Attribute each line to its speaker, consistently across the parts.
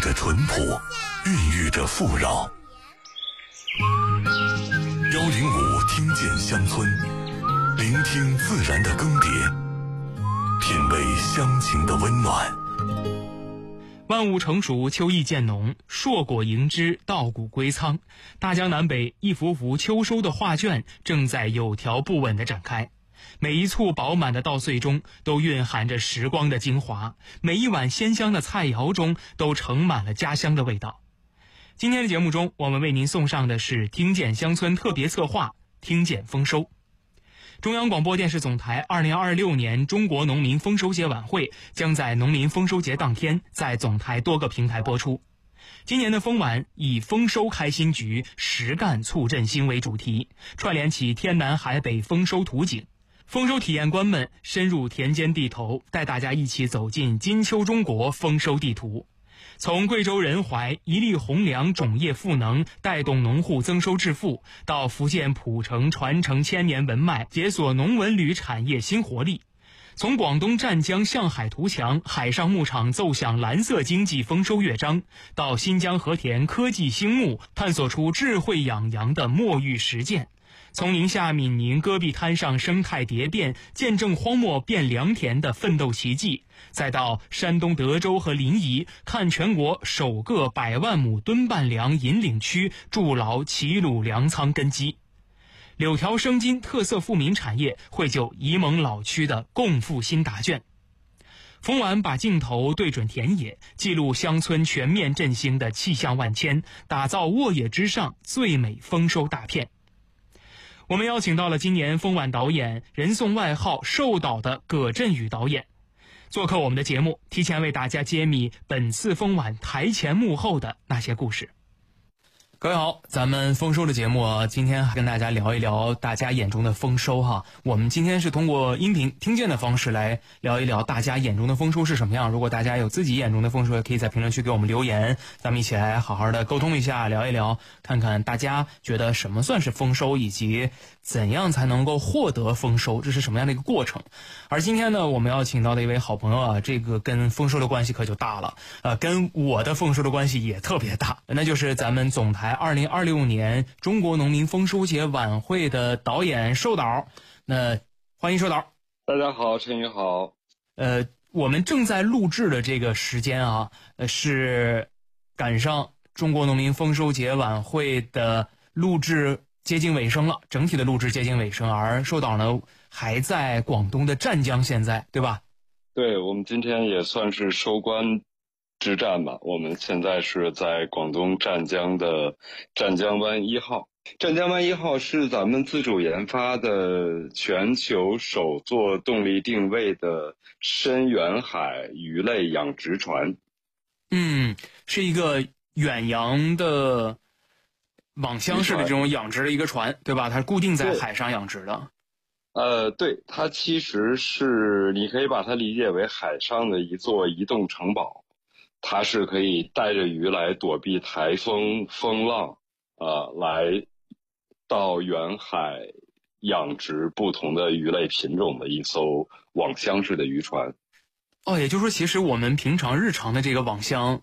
Speaker 1: 着淳朴，孕育着富饶。105听见乡村，聆听自然的更迭，品味乡情的温暖。
Speaker 2: 万物成熟，秋意渐浓，硕果盈枝，稻谷归仓。大江南北，一幅幅秋收的画卷正在有条不紊地展开。每一簇饱满的稻穗中都蕴含着时光的精华，每一碗鲜香的菜肴中都盛满了家乡的味道。今天的节目中，我们为您送上的是听见乡村特别策划，听见丰收。中央广播电视总台2026年中国农民丰收节晚会将在农民丰收节当天在总台多个平台播出。今年的丰晚以丰收开新局，实干促振兴为主题，串联起天南海北丰收图景。丰收体验官们深入田间地头，带大家一起走进金秋中国丰收地图。从贵州仁怀一粒红粮种业赋能，带动农户增收致富，到福建浦城传承千年文脉，解锁农文旅产业新活力；从广东湛江向海图强海上牧场奏响蓝色经济丰收乐章，到新疆和田科技兴牧，探索出智慧养羊的墨玉实践；从宁夏闽宁戈壁滩上生态蝶变，见证荒漠变良田的奋斗奇迹，再到山东德州和临沂，看全国首个100万亩吨半粮引领区筑牢齐鲁粮仓根基。柳条生金特色富民产业绘就沂蒙老区的共富新答卷。丰晚把镜头对准田野，记录乡村全面振兴的气象万千，打造沃野之上最美丰收大片。我们邀请到了今年丰晚导演，人送外号寿导的葛振宇导演做客我们的节目，提前为大家揭秘本次丰晚台前幕后的那些故事。各位好，咱们丰收的节目今天还跟大家聊一聊大家眼中的丰收哈。我们今天是通过音频听见的方式来聊一聊大家眼中的丰收是什么样。如果大家有自己眼中的丰收，也可以在评论区给我们留言，咱们一起来好好的沟通一下，聊一聊，看看大家觉得什么算是丰收，以及怎样才能够获得丰收，这是什么样的一个过程。而今天呢，我们要请到的一位好朋友啊，这个跟丰收的关系可就大了，跟我的丰收的关系也特别大，那就是咱们总台2026年中国农民丰收节晚会的导演寿导。那欢迎寿导。
Speaker 3: 大家好，陈宇好。
Speaker 2: 我们正在录制的这个时间啊，是赶上中国农民丰收节晚会的录制接近尾声了，整体的录制接近尾声，而寿导呢还在广东的湛江，现在对吧？
Speaker 3: 对，我们今天也算是收官之战吧。我们现在是在广东湛江的湛江湾1号。湛江湾1号是咱们自主研发的全球首座动力定位的深远海鱼类养殖船。
Speaker 2: 是一个远洋的网箱式的这种养殖的一个船，对吧？它是固定在海上养殖的。
Speaker 3: 对，它其实是你可以把它理解为海上的一座移动城堡。它是可以带着鱼来躲避台风、风浪，来到远海养殖不同的鱼类品种的一艘网箱式的渔船。
Speaker 2: 也就是说，其实我们平常日常的这个网箱，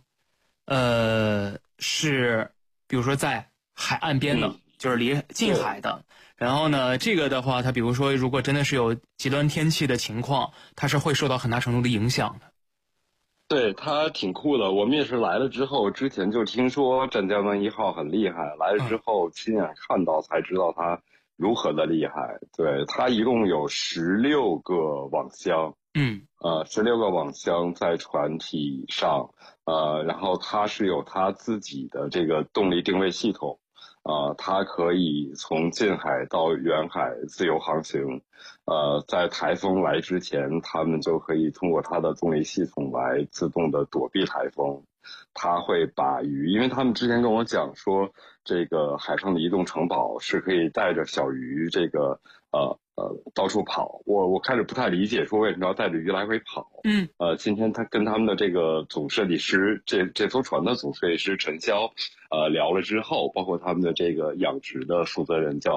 Speaker 2: 是比如说在海岸边的，就是离近海的。然后呢，这个的话，它比如说如果真的是有极端天气的情况，它是会受到很大程度的影响的。
Speaker 3: 对，它挺酷的。我们也是来了之后，之前就听说湛江湾1号很厉害，来了之后亲眼看到才知道它如何的厉害。对，它一共有16个网箱，16个网箱在船体上，然后它是有它自己的这个动力定位系统。它可以从近海到远海自由航行，在台风来之前，他们就可以通过它的动力系统来自动的躲避台风。它会把鱼，因为他们之前跟我讲说，这个海上的移动城堡是可以带着小鱼这个到处跑。我开始不太理解，说为什么要带着鱼来回跑。今天他跟他们的这个总设计师，这艘船的总设计师陈潇，聊了之后，包括他们的这个养殖的负责人叫